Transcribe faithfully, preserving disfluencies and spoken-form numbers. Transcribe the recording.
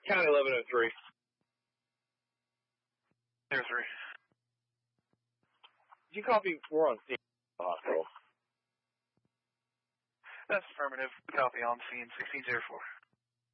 County eleven oh three. zero three. Did you copy? We're on scene at the hospital. That's affirmative. Copy on scene sixteen zero four.